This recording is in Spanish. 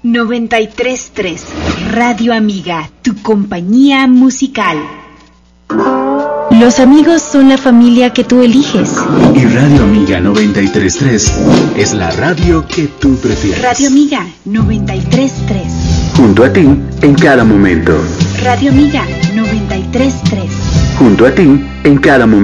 93.3 Radio Amiga, tu compañía musical. Los amigos son la familia que tú eliges. Y Radio Amiga 93.3 es la radio que tú prefieres. Radio Amiga 93.3. Junto a ti en cada momento. Radio Amiga 93.3. Junto a ti en cada momento.